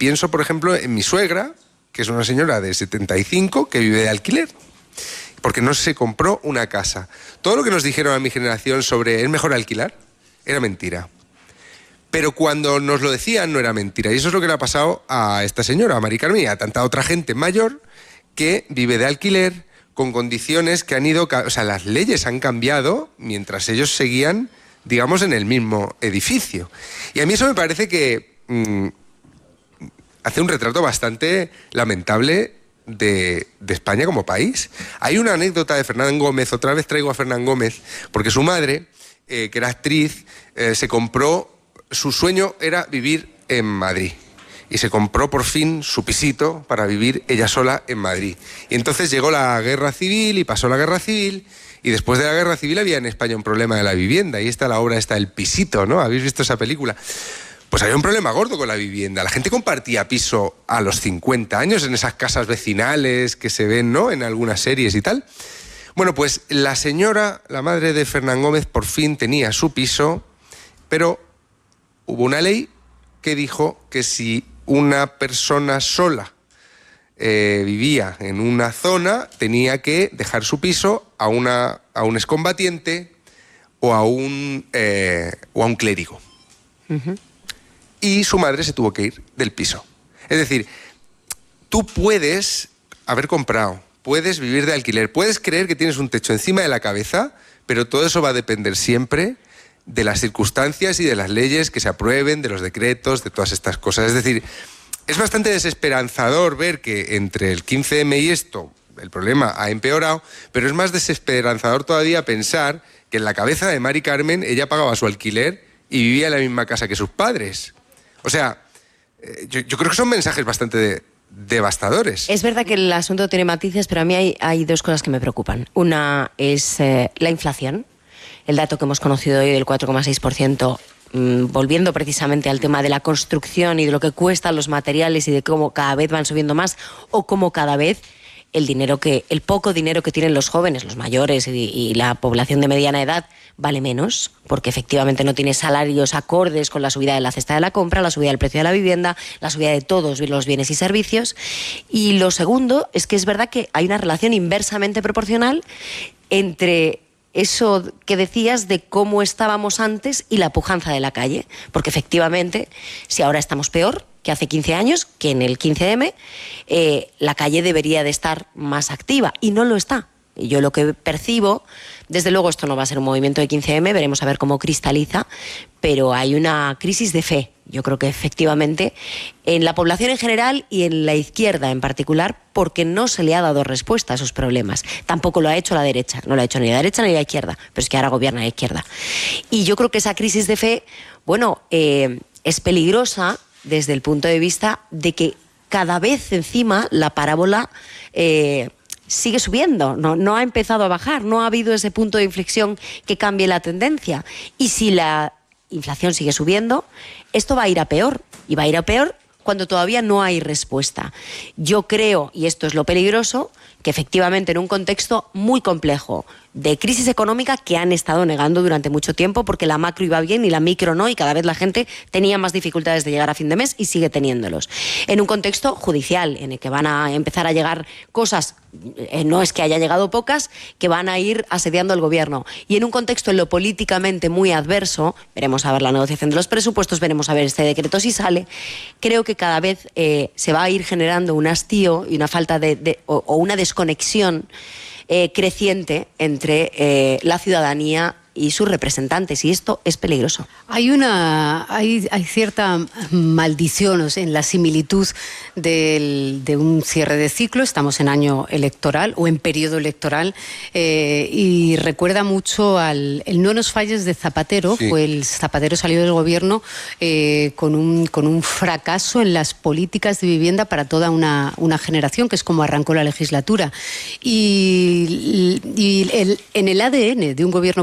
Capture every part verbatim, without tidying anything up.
pienso, por ejemplo, en mi suegra, que es una señora de setenta y cinco que vive de alquiler, porque no se compró una casa. Todo lo que nos dijeron a mi generación sobre es mejor alquilar era mentira. Pero cuando nos lo decían no era mentira. Y eso es lo que le ha pasado a esta señora, a Mari Carmen, y a tanta otra gente mayor que vive de alquiler con condiciones que han ido... O sea, las leyes han cambiado mientras ellos seguían, digamos, en el mismo edificio. Y a mí eso me parece que mmm, hace un retrato bastante lamentable de, de España como país. Hay una anécdota de Fernán Gómez, otra vez traigo a Fernán Gómez, porque su madre, eh, que era actriz, eh, se compró... Su sueño era vivir en Madrid y se compró por fin su pisito para vivir ella sola en Madrid. Y entonces llegó la guerra civil y pasó la guerra civil y después de la guerra civil había en España un problema de la vivienda y está la obra, está El Pisito, ¿no? ¿Habéis visto esa película? Pues había un problema gordo con la vivienda. La gente compartía piso a los cincuenta años en esas casas vecinales que se ven, ¿no?, en algunas series y tal. Bueno, pues la señora, la madre de Fernán Gómez, por fin tenía su piso, pero... hubo una ley que dijo que si una persona sola eh, vivía en una zona, tenía que dejar su piso a, una, a un excombatiente o a un, eh, o a un clérigo. Uh-huh. Y su madre se tuvo que ir del piso. Es decir, tú puedes haber comprado, puedes vivir de alquiler, puedes creer que tienes un techo encima de la cabeza, pero todo eso va a depender siempre de las circunstancias y de las leyes que se aprueben, de los decretos, de todas estas cosas. Es decir, es bastante desesperanzador ver que entre el quince eme y esto el problema ha empeorado, pero es más desesperanzador todavía pensar que en la cabeza de Mari Carmen ella pagaba su alquiler y vivía en la misma casa que sus padres. O sea, yo, yo creo que son mensajes bastante de, devastadores. Es verdad que el asunto tiene matices, pero a mí hay, hay dos cosas que me preocupan. Una es eh, la inflación. El dato que hemos conocido hoy del cuatro coma seis por ciento, mmm, volviendo precisamente al tema de la construcción y de lo que cuestan los materiales y de cómo cada vez van subiendo más o cómo cada vez el dinero que, el poco dinero que tienen los jóvenes, los mayores y, y la población de mediana edad vale menos, porque efectivamente no tiene salarios acordes con la subida de la cesta de la compra, la subida del precio de la vivienda, la subida de todos los bienes y servicios. Y lo segundo es que es verdad que hay una relación inversamente proporcional entre eso que decías de cómo estábamos antes y la pujanza de la calle, porque efectivamente, si ahora estamos peor que hace quince años, que en el quince eme, eh, la calle debería de estar más activa, y no lo está. Y yo lo que percibo, desde luego esto no va a ser un movimiento de quince eme, veremos a ver cómo cristaliza, pero hay una crisis de fe, yo creo que efectivamente, en la población en general y en la izquierda en particular, porque no se le ha dado respuesta a esos problemas. Tampoco lo ha hecho la derecha, no lo ha hecho ni la derecha ni la izquierda, pero es que ahora gobierna la izquierda. Y yo creo que esa crisis de fe, bueno, eh, es peligrosa desde el punto de vista de que cada vez encima la parábola eh, sigue subiendo, no, no ha empezado a bajar, no ha habido ese punto de inflexión que cambie la tendencia. Y si la inflación sigue subiendo, esto va a ir a peor, y va a ir a peor cuando todavía no hay respuesta. Yo creo, y esto es lo peligroso, que efectivamente en un contexto muy complejo de crisis económica que han estado negando durante mucho tiempo, porque la macro iba bien y la micro no, y cada vez la gente tenía más dificultades de llegar a fin de mes y sigue teniéndolos. En un contexto judicial en el que van a empezar a llegar cosas, eh, no es que haya llegado pocas, que van a ir asediando el gobierno. Y en un contexto en lo políticamente muy adverso, veremos a ver la negociación de los presupuestos, veremos a ver este decreto si sale, creo que cada vez eh, se va a ir generando un hastío y una falta de, de o, o una desconexión Eh, creciente entre eh, la ciudadanía y sus representantes, y esto es peligroso. Hay una hay, hay cierta maldición, o sea, en la similitud del, de un cierre de ciclo. Estamos en año electoral o en periodo electoral, eh, y recuerda mucho al el no nos falles de Zapatero. Sí. Fue el Zapatero salió del gobierno eh, con un con un fracaso en las políticas de vivienda para toda una, una generación, que es como arrancó la legislatura. Y, y el, en el A D N de un gobierno progresista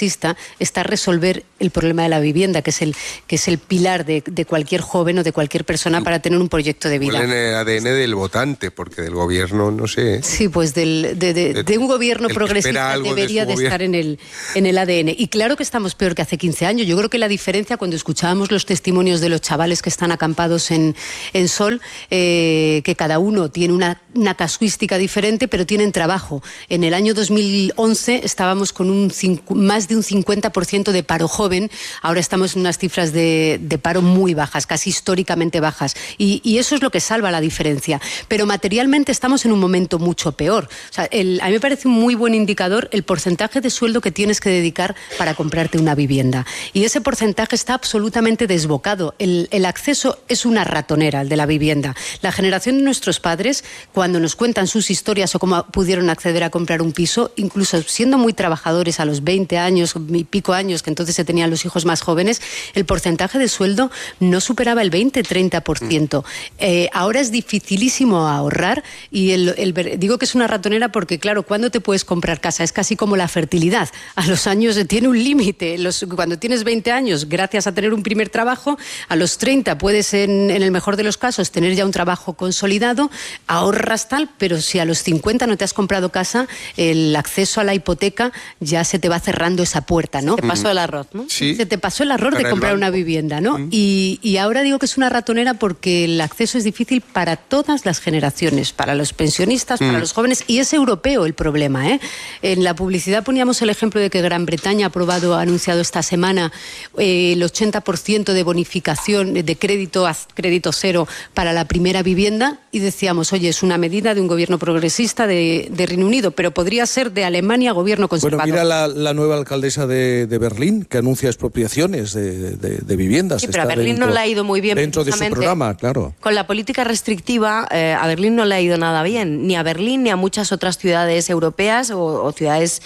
progresista está resolver el problema de la vivienda, que es el, que es el pilar de, de cualquier joven o de cualquier persona para tener un proyecto de vida. En el A D N del votante, porque del gobierno, no sé. Sí, pues del, de, de, de un gobierno progresista debería de, de estar en el, en el A D N. Y claro que estamos peor que hace quince años. Yo creo que la diferencia, cuando escuchábamos los testimonios de los chavales que están acampados en, en Sol, eh, que cada uno tiene una, una casuística diferente, pero tienen trabajo. En el año dos mil once estábamos con un más de un cincuenta por ciento de paro joven, ahora estamos en unas cifras de, de paro muy bajas, casi históricamente bajas, y, y eso es lo que salva la diferencia. Pero materialmente estamos en un momento mucho peor. O sea, el, a mí me parece un muy buen indicador el porcentaje de sueldo que tienes que dedicar para comprarte una vivienda, y ese porcentaje está absolutamente desbocado. El, el acceso es una ratonera, el de la vivienda. La generación de nuestros padres, cuando nos cuentan sus historias o cómo pudieron acceder a comprar un piso, incluso siendo muy trabajadores a los veinte años y pico años, que entonces se tenían los hijos más jóvenes, el porcentaje de sueldo no superaba el veinte treinta por ciento. Eh, ahora es dificilísimo ahorrar, y el, el, digo que es una ratonera porque, claro, ¿cuándo te puedes comprar casa? Es casi como la fertilidad. A los años tiene un límite. Cuando tienes veinte años, gracias a tener un primer trabajo, a los treinta puedes, en, en el mejor de los casos, tener ya un trabajo consolidado, ahorras tal, pero si a los cincuenta no te has comprado casa, el acceso a la hipoteca ya se te va cerrando esa puerta, ¿no? Se te pasó el arroz, ¿no? Sí. Se te pasó el arroz de comprar una vivienda, ¿no? Mm. Y, y ahora digo que es una ratonera porque el acceso es difícil para todas las generaciones, para los pensionistas, mm. para los jóvenes, y es europeo el problema, ¿eh? En la publicidad poníamos el ejemplo de que Gran Bretaña ha aprobado, ha anunciado esta semana eh, el ochenta por ciento de bonificación de crédito a crédito cero para la primera vivienda, y decíamos, oye, es una medida de un gobierno progresista de, de Reino Unido, pero podría ser de Alemania, gobierno conservador. Bueno, mira la, la nueva alcaldesa de, de Berlín, que anuncia expropiaciones de, de, de viviendas. Sí, pero Está a Berlín dentro, no le ha ido muy bien. Dentro de su programa, claro. Con la política restrictiva, eh, a Berlín no le ha ido nada bien, ni a Berlín ni a muchas otras ciudades europeas o, o ciudades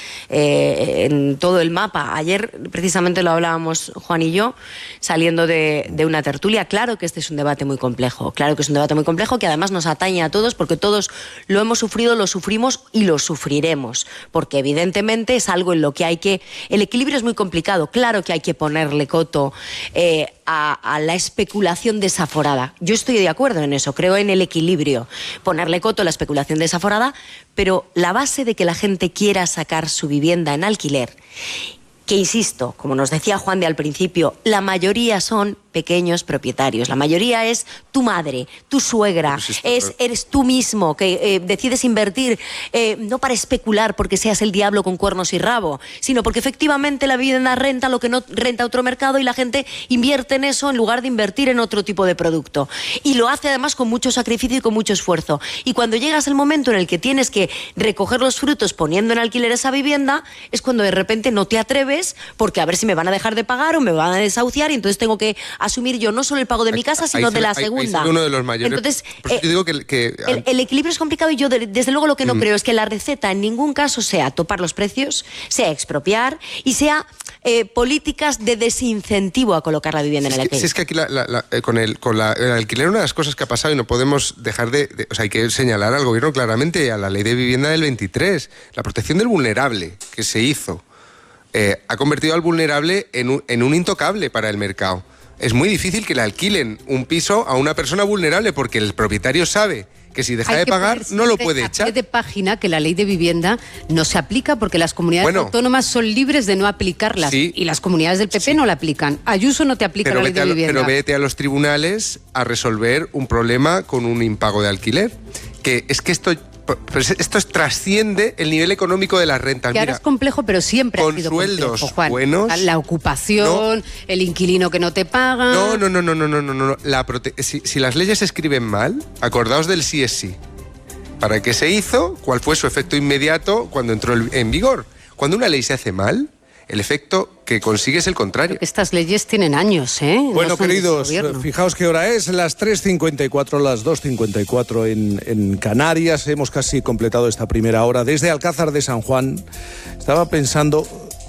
eh, en todo el mapa. Ayer, precisamente, lo hablábamos Juan y yo, saliendo de, de una tertulia. Claro que este es un debate muy complejo, claro que es un debate muy complejo, que además nos atañe a todos, porque todos lo hemos sufrido, lo sufrimos y lo sufriremos, porque evidentemente es algo en lo que hay que... El equilibrio es muy complicado, claro que hay que ponerle coto eh, a, a la especulación desaforada. Yo estoy de acuerdo en eso, creo en el equilibrio, ponerle coto a la especulación desaforada, pero la base de que la gente quiera sacar su vivienda en alquiler, que insisto, como nos decía Juan de al principio, la mayoría son pequeños propietarios, la mayoría es tu madre, tu suegra, es, eres tú mismo que eh, decides invertir eh, no para especular porque seas el diablo con cuernos y rabo, sino porque efectivamente la vivienda renta lo que no renta otro mercado, y la gente invierte en eso en lugar de invertir en otro tipo de producto, y lo hace además con mucho sacrificio y con mucho esfuerzo, y cuando llegas el momento en el que tienes que recoger los frutos poniendo en alquiler esa vivienda, es cuando de repente no te atreves porque a ver si me van a dejar de pagar o me van a desahuciar, y entonces tengo que asumir yo no solo el pago de mi casa, sino de la segunda. Uno de los mayores. Entonces, eh, yo digo que, que... El, el equilibrio es complicado, y yo de, desde luego lo que no mm. creo es que la receta en ningún caso sea topar los precios, sea expropiar y sea eh, políticas de desincentivo a colocar la vivienda si en el alquiler. Si es que aquí la, la, la, eh, con, el, con la, el alquiler, una de las cosas que ha pasado, y no podemos dejar de, de... O sea, hay que señalar al gobierno claramente, a la ley de vivienda del veintitrés, la protección del vulnerable que se hizo, eh, ha convertido al vulnerable en un, en un intocable para el mercado. Es muy difícil que le alquilen un piso a una persona vulnerable, porque el propietario sabe que si deja de pagar no lo puede echar. Hay de página que la ley de vivienda no se aplica porque las comunidades bueno, autónomas son libres de no aplicarlas, sí, y las comunidades del P P sí. no la aplican. Ayuso no te aplica pero la ley de vivienda. Pero vete a los tribunales a resolver un problema con un impago de alquiler. Que es que esto... Pues esto es, trasciende el nivel económico de las rentas. Que ahora Mira, es complejo, pero siempre con ha sido sueldos complejo, Juan. buenos. La ocupación, no, el inquilino que no te paga. No, no, no, no, no, no, no, no. La prote- si, si las leyes se escriben mal, acordaos del sí es sí. ¿Para qué se hizo? ¿Cuál fue su efecto inmediato cuando entró en vigor? Cuando una ley se hace mal, el efecto que consigue es el contrario. Estas leyes tienen años, ¿eh? Bueno, no queridos, fijaos qué hora es, las tres cincuenta y cuatro, las dos cincuenta y cuatro en, en Canarias. Hemos casi completado esta primera hora. Desde Alcázar de San Juan, estaba pensando,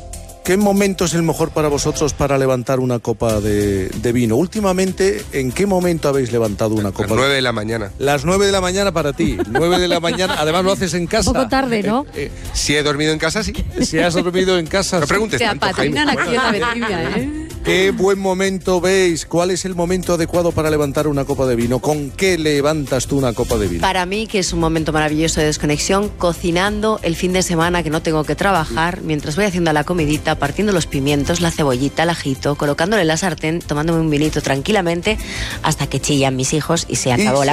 ¿qué momento es el mejor para vosotros para levantar una copa de, de vino? Últimamente, ¿en qué momento habéis levantado una copa? A las nueve de la mañana. Las nueve de la mañana para ti. nueve de la mañana, además lo haces en casa. Un poco tarde, ¿no? Eh, Si he dormido en casa, sí. eh, si has dormido en casa. No sí. preguntes Te tanto, Jaime. apadrinan aquí en la vendimia, ¿eh? ¿Qué buen momento veis? ¿Cuál es el momento adecuado para levantar una copa de vino? ¿Con qué levantas tú una copa de vino? Para mí, que es un momento maravilloso de desconexión, cocinando el fin de semana que no tengo que trabajar, mientras voy haciendo la comidita, partiendo los pimientos, la cebollita, el ajito, colocándole en la sartén, tomándome un vinito tranquilamente hasta que chillan mis hijos y se acabó y la